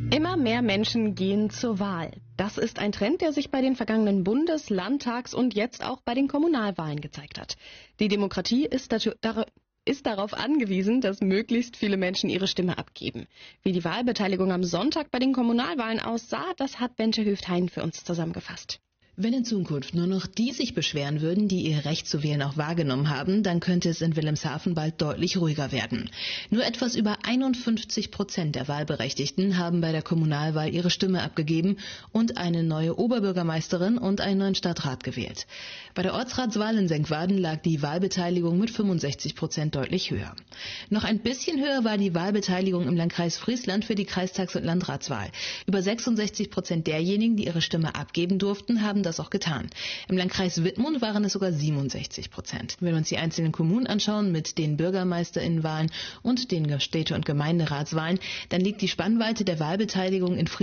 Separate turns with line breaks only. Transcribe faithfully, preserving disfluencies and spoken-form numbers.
Immer mehr Menschen gehen zur Wahl. Das ist ein Trend, der sich bei den vergangenen Bundes-, Landtags- und jetzt auch bei den Kommunalwahlen gezeigt hat. Die Demokratie ist, dazu, dar- ist darauf angewiesen, dass möglichst viele Menschen ihre Stimme abgeben. Wie die Wahlbeteiligung am Sonntag bei den Kommunalwahlen aussah, das hat Bente Höft-Hein für uns zusammengefasst.
Wenn in Zukunft nur noch die sich beschweren würden, die ihr Recht zu wählen auch wahrgenommen haben, dann könnte es in Wilhelmshaven bald deutlich ruhiger werden. Nur etwas über einundfünfzig Prozent der Wahlberechtigten haben bei der Kommunalwahl ihre Stimme abgegeben und eine neue Oberbürgermeisterin und einen neuen Stadtrat gewählt. Bei der Ortsratswahl in Senkwaden lag die Wahlbeteiligung mit fünfundsechzig Prozent deutlich höher. Noch ein bisschen höher war die Wahlbeteiligung im Landkreis Friesland für die Kreistags- und Landratswahl. Über sechsundsechzig Prozent derjenigen, die ihre Stimme abgeben durften, haben das auch getan. Im Landkreis Wittmund waren es sogar siebenundsechzig Prozent. Wenn wir uns die einzelnen Kommunen anschauen mit den BürgermeisterInnenwahlen und den Städte- und Gemeinderatswahlen, dann liegt die Spannweite der Wahlbeteiligung in Friesland